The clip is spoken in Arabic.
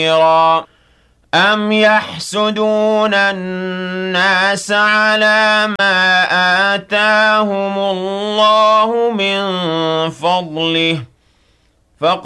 خيرا أم يحسدون الناس على ما آتاهم الله من فضله